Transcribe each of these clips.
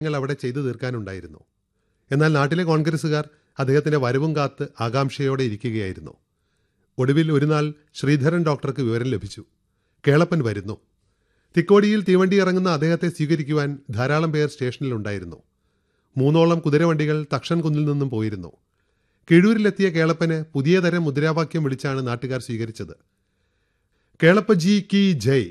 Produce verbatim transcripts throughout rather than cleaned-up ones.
ങ്ങൾ അവിടെ ചെയ്തു തീർക്കാനുണ്ടായിരുന്നു. എന്നാൽ നാട്ടിലെ കോൺഗ്രസുകാർ അദ്ദേഹത്തിന്റെ വരവും കാത്ത് ആകാംക്ഷയോടെ ഇരിക്കുകയായിരുന്നു. ഒടുവിൽ ഒരു നാൾ ശ്രീധരൻ ഡോക്ടർക്ക് വിവരം ലഭിച്ചു. കേളപ്പൻ വരുന്നു. തിക്കോടിയിൽ തീവണ്ടി ഇറങ്ങുന്ന അദ്ദേഹത്തെ സ്വീകരിക്കുവാൻ ധാരാളം പേർ സ്റ്റേഷനിലുണ്ടായിരുന്നു. മൂന്നോളം കുതിരവണ്ടികൾ തക്ഷൻ കുന്നിൽ നിന്നും പോയിരുന്നു. കിഴൂരിലെത്തിയ കേളപ്പന് പുതിയ തരം മുദ്രാവാക്യം വിളിച്ചാണ് നാട്ടുകാർ സ്വീകരിച്ചത്. കേളപ്പജി കി ജയ്.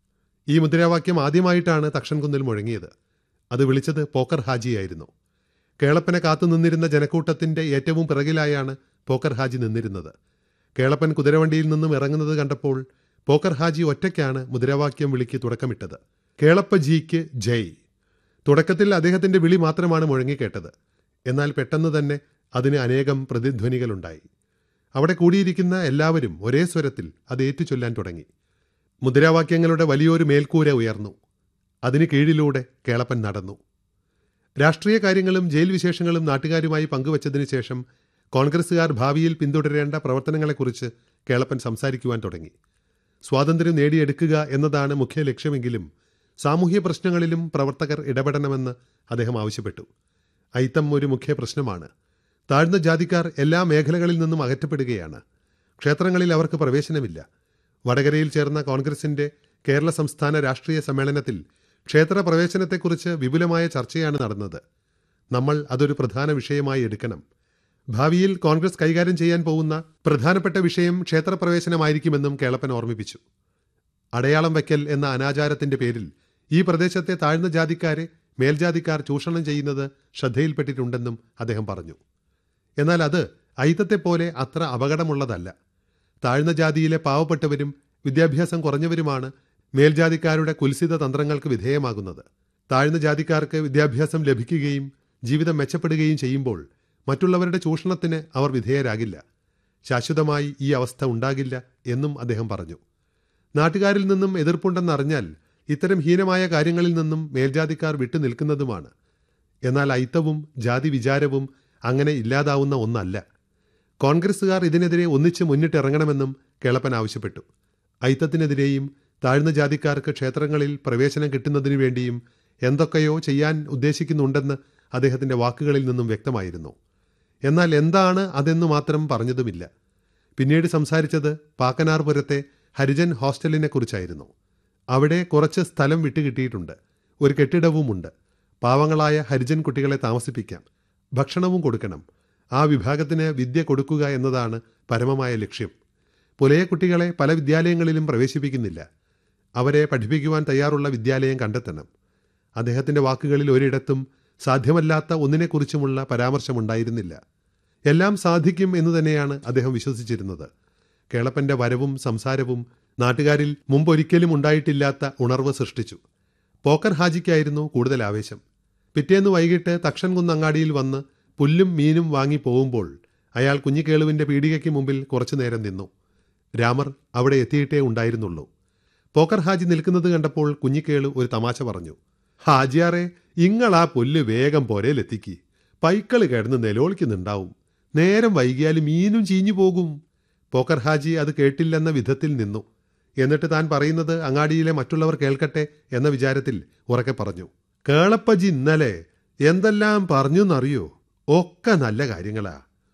ഈ മുദ്രാവാക്യം ആദ്യമായിട്ടാണ് തക്ഷൻകുന്നിൽ മുഴങ്ങിയത്. അത് വിളിച്ചത് പോക്കർ ഹാജിയായിരുന്നു. കേളപ്പനെ കാത്തുനിന്നിരുന്ന ജനക്കൂട്ടത്തിന്റെ ഏറ്റവും പിറകിലായാണ് പോക്കർ ഹാജി നിന്നിരുന്നത്. കേളപ്പൻ കുതിരവണ്ടിയിൽ നിന്നും ഇറങ്ങുന്നത് കണ്ടപ്പോൾ പോക്കർ ഹാജി ഒറ്റയ്ക്കാണ് മുദ്രാവാക്യം വിളിക്ക് തുടക്കമിട്ടത്. കേളപ്പജിക്ക് ജയ്. തുടക്കത്തിൽ അദ്ദേഹത്തിന്റെ വിളി മാത്രമാണ് മുഴങ്ങിക്കേട്ടത്. എന്നാൽ പെട്ടെന്ന് തന്നെ അതിന് അനേകം പ്രതിധ്വനികളുണ്ടായി. അവിടെ കൂടിയിരിക്കുന്ന എല്ലാവരും ഒരേ സ്വരത്തിൽ അത് ഏറ്റുചൊല്ലാൻ തുടങ്ങി. മുദ്രാവാക്യങ്ങളുടെ വലിയൊരു മേൽക്കൂര ഉയർന്നു. അതിന് കീഴിലൂടെ കേളപ്പൻ നടന്നു. രാഷ്ട്രീയ കാര്യങ്ങളും ജയിൽ വിശേഷങ്ങളും നാട്ടുകാരുമായി പങ്കുവച്ചതിന് ശേഷം കോൺഗ്രസുകാർ ഭാവിയിൽ പിന്തുടരേണ്ട പ്രവർത്തനങ്ങളെക്കുറിച്ച് കേളപ്പൻ സംസാരിക്കുവാൻ തുടങ്ങി. സ്വാതന്ത്ര്യം നേടിയെടുക്കുക എന്നതാണ് മുഖ്യ ലക്ഷ്യമെങ്കിലും സാമൂഹ്യ പ്രശ്നങ്ങളിലും പ്രവർത്തകർ ഇടപെടണമെന്ന് അദ്ദേഹം ആവശ്യപ്പെട്ടു. അയിത്തം ഒരു മുഖ്യ പ്രശ്നമാണ്. താഴ്ന്ന ജാതിക്കാർ എല്ലാ മേഖലകളിൽ നിന്നും അകറ്റപ്പെടുകയാണ്. ക്ഷേത്രങ്ങളിൽ അവർക്ക് പ്രവേശനമില്ല. വടകരയിൽ ചേർന്ന കോൺഗ്രസിന്റെ കേരള സംസ്ഥാന രാഷ്ട്രീയ സമ്മേളനത്തിൽ ക്ഷേത്ര പ്രവേശനത്തെക്കുറിച്ച് വിപുലമായ ചർച്ചയാണ് നടന്നത്. നമ്മൾ അതൊരു പ്രധാന വിഷയമായി എടുക്കണം. ഭാവിയിൽ കോൺഗ്രസ് കൈകാര്യം ചെയ്യാൻ പോകുന്ന പ്രധാനപ്പെട്ട വിഷയം ക്ഷേത്രപ്രവേശനമായിരിക്കുമെന്നും കേളപ്പൻ ഓർമ്മിപ്പിച്ചു. അടയാളം വയ്ക്കൽ എന്ന അനാചാരത്തിന്റെ പേരിൽ ഈ പ്രദേശത്തെ താഴ്ന്ന ജാതിക്കാരെ മേൽജാതിക്കാർ ചൂഷണം ചെയ്യുന്നത് ശ്രദ്ധയിൽപ്പെട്ടിട്ടുണ്ടെന്നും അദ്ദേഹം പറഞ്ഞു. എന്നാൽ അത് അയിത്തത്തെപ്പോലെ അത്ര അപകടമുള്ളതല്ല. താഴ്ന്ന ജാതിയിലെ പാവപ്പെട്ടവരും വിദ്യാഭ്യാസം കുറഞ്ഞവരുമാണ് മേൽജാതിക്കാരുടെ കുൽസിത തന്ത്രങ്ങൾക്ക് വിധേയമാകുന്നത്. താഴ്ന്ന ജാതിക്കാർക്ക് വിദ്യാഭ്യാസം ലഭിക്കുകയും ജീവിതം മെച്ചപ്പെടുകയും ചെയ്യുമ്പോൾ മറ്റുള്ളവരുടെ ചൂഷണത്തിന് അവർ വിധേയരാകില്ല. ശാശ്വതമായി ഈ അവസ്ഥ ഉണ്ടാകില്ല എന്നും അദ്ദേഹം പറഞ്ഞു. നാട്ടുകാരിൽ നിന്നും എതിർപ്പുണ്ടെന്നറിഞ്ഞാൽ ഇത്തരം ഹീനമായ കാര്യങ്ങളിൽ നിന്നും മേൽജാതിക്കാർ വിട്ടുനിൽക്കുന്നതുമാണ്. എന്നാൽ അയിത്തവും ജാതി വിചാരവും അങ്ങനെ ഇല്ലാതാവുന്ന ഒന്നല്ല. കോൺഗ്രസുകാർ ഇതിനെതിരെ ഒന്നിച്ച് മുന്നിട്ടിറങ്ങണമെന്നും കേളപ്പൻ ആവശ്യപ്പെട്ടു. അയിത്തത്തിനെതിരെയും താഴ്ന്ന ജാതിക്കാർക്ക് ക്ഷേത്രങ്ങളിൽ പ്രവേശനം കിട്ടുന്നതിനു വേണ്ടിയും എന്തൊക്കെയോ ചെയ്യാൻ ഉദ്ദേശിക്കുന്നുണ്ടെന്ന് അദ്ദേഹത്തിന്റെ വാക്കുകളിൽ നിന്നും വ്യക്തമായിരുന്നു. എന്നാൽ എന്താണ് അതെന്നു മാത്രം പറഞ്ഞതുമില്ല. പിന്നീട് സംസാരിച്ചത് പാക്കനാർപുരത്തെ ഹരിജൻ ഹോസ്റ്റലിനെ കുറിച്ചായിരുന്നു. അവിടെ കുറച്ച് സ്ഥലം വിട്ടുകിട്ടിയിട്ടുണ്ട്. ഒരു കെട്ടിടവുമുണ്ട്. പാവങ്ങളായ ഹരിജൻ കുട്ടികളെ താമസിപ്പിക്കാം. ഭക്ഷണവും കൊടുക്കണം. ആ വിഭാഗത്തിന് വിദ്യ കൊടുക്കുക എന്നതാണ് പരമമായ ലക്ഷ്യം. പുലയ കുട്ടികളെ പല വിദ്യാലയങ്ങളിലും പ്രവേശിപ്പിക്കുന്നില്ല. അവരെ പഠിപ്പിക്കുവാൻ തയ്യാറുള്ള വിദ്യാലയം കണ്ടെത്തണം. അദ്ദേഹത്തിന്റെ വാക്കുകളിൽ ഒരിടത്തും സാധ്യമല്ലാത്ത ഒന്നിനെക്കുറിച്ചുമുള്ള പരാമർശമുണ്ടായിരുന്നില്ല. എല്ലാം സാധിക്കും എന്ന് തന്നെയാണ് അദ്ദേഹം വിശ്വസിച്ചിരുന്നത്. കേളപ്പന്റെ വരവും സംസാരവും നാട്ടുകാരിൽ മുമ്പൊരിക്കലും ഉണ്ടായിട്ടില്ലാത്ത ഉണർവ് സൃഷ്ടിച്ചു. പോക്കർ ഹാജിക്കായിരുന്നു കൂടുതൽ ആവേശം. പിറ്റേന്ന് വൈകിട്ട് തക്ഷൻകുന്നങ്ങാടിയിൽ വന്ന് പുല്ലും മീനും വാങ്ങി പോകുമ്പോൾ അയാൾ കുഞ്ഞിക്കേളുവിന്റെ പീടികയ്ക്ക് മുമ്പിൽ കുറച്ചു നേരം നിന്നു. രാമർ അവിടെ എത്തിയിട്ടേ ഉണ്ടായിരുന്നുള്ളൂ. പോക്കർ ഹാജി നിൽക്കുന്നത് കണ്ടപ്പോൾ കുഞ്ഞിക്കേളു ഒരു തമാശ പറഞ്ഞു. ഹാജിയാറെ, ഇങ്ങളാ പുല്ല് വേഗം പോരയിലെത്തിക്ക്. പൈക്കള് കിടന്ന് നിലോളിക്കുന്നുണ്ടാവും. നേരം വൈകിയാലും മീനും ചീഞ്ഞു പോകും. പോക്കർ ഹാജി അത് കേട്ടില്ലെന്ന വിധത്തിൽ നിന്നു. എന്നിട്ട് താൻ പറയുന്നത് അങ്ങാടിയിലെ മറ്റുള്ളവർ കേൾക്കട്ടെ എന്ന വിചാരത്തിൽ ഉറക്കെ പറഞ്ഞു. കേളപ്പജി ഇന്നലെ എന്തെല്ലാം പറഞ്ഞുന്നറിയോ? ഒക്കെ നല്ല കാര്യങ്ങളാ.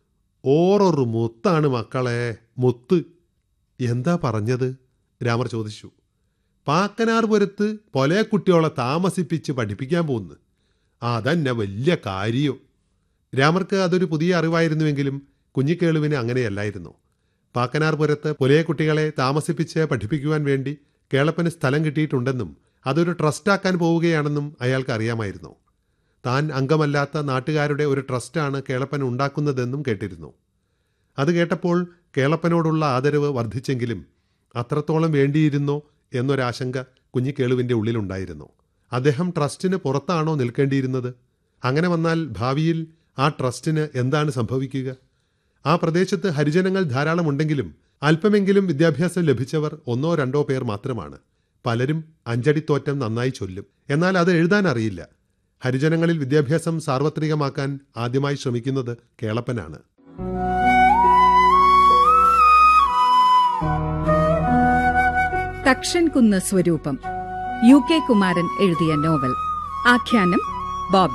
ഓറൊരു മുത്താണ് മക്കളെ, മുത്ത്. എന്താ പറഞ്ഞത്? രാമർ ചോദിച്ചു. പാക്കനാർപുരത്ത് പൊലയക്കുട്ടിയോളെ താമസിപ്പിച്ച് പഠിപ്പിക്കാൻ പോകുന്നു. അതന്നെ വലിയ കാര്യോ. രാമർക്ക് അതൊരു പുതിയ അറിവായിരുന്നുവെങ്കിലും കുഞ്ഞിക്കേളുവിന് അങ്ങനെയല്ലായിരുന്നു. പാക്കനാർപുരത്ത് പുലയക്കുട്ടികളെ താമസിപ്പിച്ച് പഠിപ്പിക്കുവാൻ വേണ്ടി കേളപ്പന് സ്ഥലം കിട്ടിയിട്ടുണ്ടെന്നും അതൊരു ട്രസ്റ്റാക്കാൻ പോവുകയാണെന്നും അയാൾക്ക് അറിയാമായിരുന്നു. താൻ അംഗമല്ലാത്ത നാട്ടുകാരുടെ ഒരു ട്രസ്റ്റാണ് കേളപ്പൻ ഉണ്ടാക്കുന്നതെന്നും കേട്ടിരുന്നു. അത് കേട്ടപ്പോൾ കേളപ്പനോടുള്ള ആദരവ് വർദ്ധിച്ചെങ്കിലും അത്രത്തോളം വേണ്ടിയിരുന്നോ എന്നൊരാശങ്ക കുഞ്ഞിക്കേളുവിൻ്റെ ഉള്ളിലുണ്ടായിരുന്നു. അദ്ദേഹം ട്രസ്റ്റിന് പുറത്താണോ നിൽക്കേണ്ടിയിരുന്നത്? അങ്ങനെ വന്നാൽ ഭാവിയിൽ ആ ട്രസ്റ്റിന് എന്താണ് സംഭവിക്കുക? ആ പ്രദേശത്ത് ഹരിജനങ്ങൾ ധാരാളമുണ്ടെങ്കിലും അല്പമെങ്കിലും വിദ്യാഭ്യാസം ലഭിച്ചവർ ഒന്നോ രണ്ടോ പേർ മാത്രമാണ്. പലരും അഞ്ചടിത്തോറ്റം നന്നായി ചൊല്ലും, എന്നാൽ അത് എഴുതാൻ അറിയില്ല. ഹരിജനങ്ങളിൽ വിദ്യാഭ്യാസം സാർവത്രികമാക്കാൻ ആദ്യമായി ശ്രമിക്കുന്നത് കേളപ്പനാണ്. തക്ഷൻകുന്ന് സ്വരൂപം, യു കെ കുമാരൻ എഴുതിയ നോവൽ. ആഖ്യാനം ബോബി.